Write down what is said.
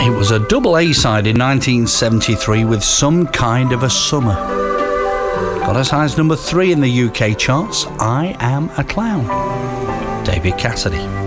It was a double A-side in 1973 with Some Kind of a Summer. Got as high as number 3 in the UK charts, I Am a Clown. David Cassidy.